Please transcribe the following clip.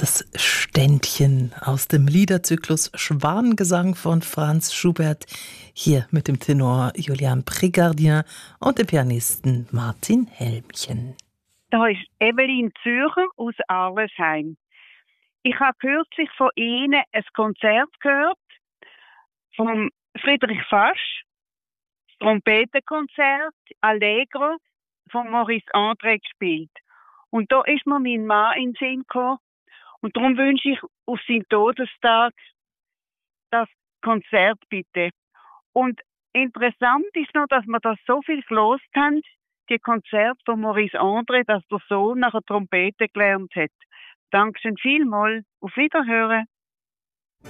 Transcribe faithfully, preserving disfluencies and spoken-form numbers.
Das Ständchen aus dem Liederzyklus Schwanengesang von Franz Schubert, hier mit dem Tenor Julian Prégardien und dem Pianisten Martin Helmchen. Da ist Evelyn Zürcher aus Arlesheim. Ich habe kürzlich von Ihnen ein Konzert gehört von Friedrich Fasch, Trompetenkonzert Allegro von Maurice André gespielt. Und da ist mir mein Mann in den Sinn gekommen. Und darum wünsche ich auf seinen Todestag das Konzert bitte. Und interessant ist noch, dass wir das so viel gelost haben, die Konzert von Maurice André, dass der Sohn nachher Trompete gelernt hat. Dankeschön vielmals. Auf Wiederhören.